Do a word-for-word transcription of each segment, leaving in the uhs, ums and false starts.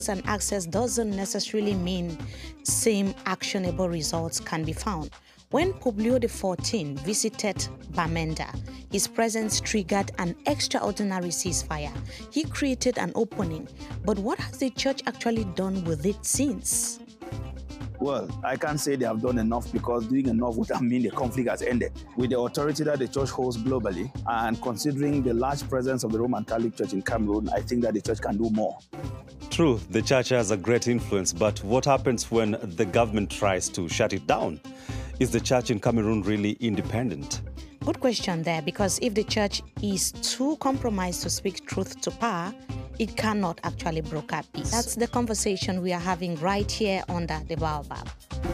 and access doesn't necessarily mean same actionable results can be found. When Pope Leo the fourteenth visited Bamenda, his presence triggered an extraordinary ceasefire. He created an opening, but what has the church actually done with it since? Well, I can't say they have done enough, because doing enough would mean the conflict has ended. With the authority that the church holds globally, and considering the large presence of the Roman Catholic Church in Cameroon, I think that the church can do more. True, the church has a great influence, but what happens when the government tries to shut it down? Is the church in Cameroon really independent? Good question there, because if the church is too compromised to speak truth to power, it cannot actually broker peace. That's the conversation we are having right here under the Baobab.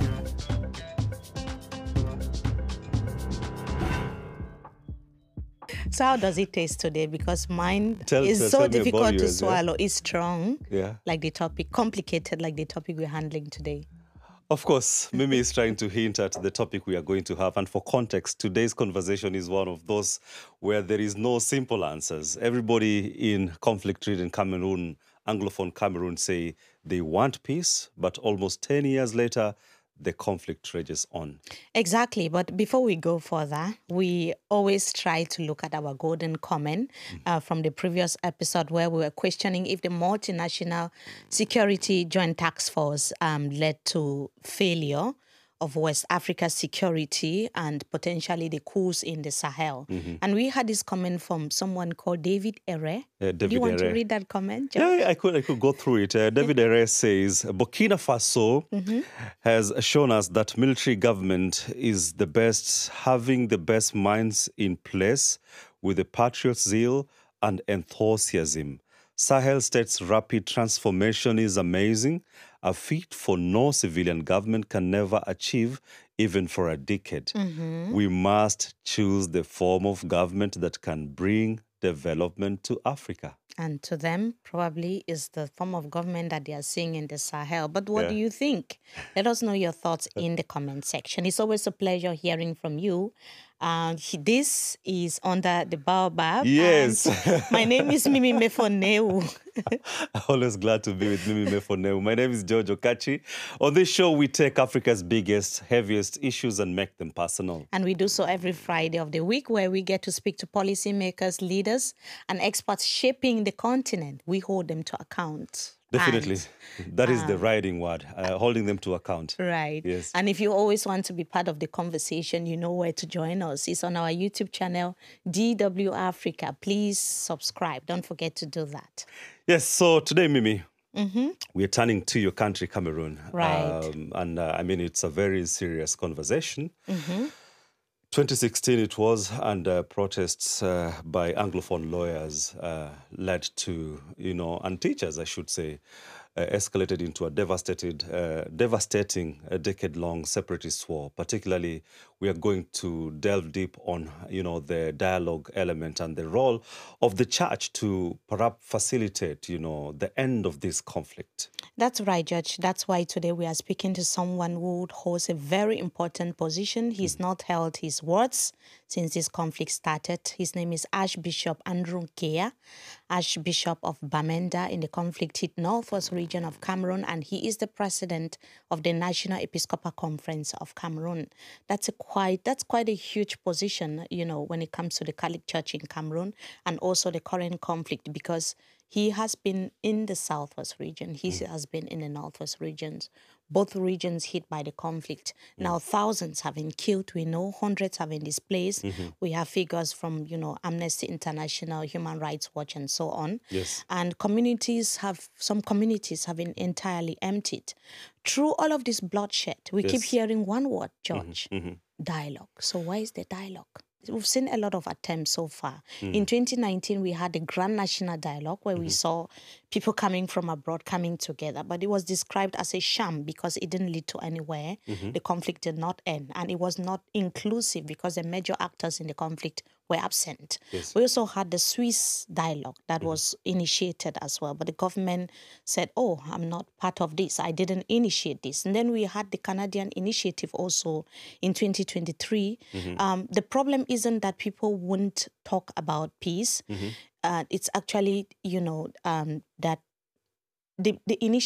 So how does it taste today? Because mine Tell- is tell- so tell me about difficult to yours, yeah? swallow. It's strong, Yeah. like the topic, complicated like the topic we're handling today. Of course, Mimi is trying to hint at the topic we are going to have. And for context, today's conversation is one of those where there is no simple answers. Everybody in conflict-ridden Cameroon, Anglophone Cameroon, say they want peace, but almost ten years later, the conflict rages on. Exactly. But before we go further, we always try to look at our golden comment uh, from the previous episode where we were questioning if the multinational security joint task force um, led to failure of West Africa's security and potentially the coups in the Sahel. And we had this comment from someone called David Ere. Yeah, Do you David want to Ere. read that comment, George? Yeah, I could I could go through it. Uh, David Ere says Burkina Faso has shown us that military government is the best, having the best minds in place with the patriot zeal and enthusiasm. Sahel state's rapid transformation is amazing, a feat for no civilian government can never achieve, even for a decade. We must choose the form of government that can bring development to Africa. And to them, probably is the form of government that they are seeing in the Sahel. But what Yeah. do you think? Let us know your thoughts in the comment section. It's always a pleasure hearing from you. Uh, he- this is under the Baobab. Yes. and my name is Mimi Mefoneu. Always glad to be with Mimi Mefoneu. My name is George Okachi. On this show, we take Africa's biggest, heaviest issues and make them personal. And we do so every Friday of the week, where we get to speak to policymakers, leaders, and experts shaping the continent. We hold them to account. Definitely. And- That is the riding word, uh, holding them to account. Right. Yes. And if you always want to be part of the conversation, you know where to join us. It's on our YouTube channel, D W Africa. Please subscribe. Don't forget to do that. Yes, so today, Mimi, we're turning to your country, Cameroon. Right. Um, and uh, I mean, it's a very serious conversation. twenty sixteen it was, and uh, protests uh, by Anglophone lawyers uh, led to, you know, and teachers, I should say, uh, escalated into a devastated, uh, devastating, a decade-long separatist war. Particularly, we are going to delve deep on, you know, the dialogue element and the role of the church to perhaps facilitate, you know, the end of this conflict. That's right, Judge. That's why today we are speaking to someone who holds a very important position. He's not held his words since this conflict started. His name is Archbishop Andrew Nkea, Archbishop of Bamenda in the conflict-hit northwest region of Cameroon, and he is the president of the National Episcopal Conference of Cameroon. That's a quite that's quite a huge position, you know, when it comes to the Catholic Church in Cameroon and also the current conflict, because he has been in the southwest region. He has been in the northwest regions. Both regions hit by the conflict. Now, thousands have been killed. We know hundreds have been displaced. We have figures from, you know, Amnesty International, Human Rights Watch, and so on. Yes. And communities have, some communities have been entirely emptied. Through all of this bloodshed, we keep Yes. hearing one word, George, dialogue. So why is the dialogue? We've seen a lot of attempts so far. In twenty nineteen, we had the Grand National Dialogue where we saw people coming from abroad coming together, but it was described as a sham because it didn't lead to anywhere. The conflict did not end, and it was not inclusive because the major actors in the conflict were absent. Yes. We also had the Swiss dialogue that was initiated as well, but the government said, oh, I'm not part of this. I didn't initiate this. And then we had the Canadian initiative also in twenty twenty-three. Um, the problem isn't that people won't talk about peace. Uh, it's actually, you know, um, that the, the initial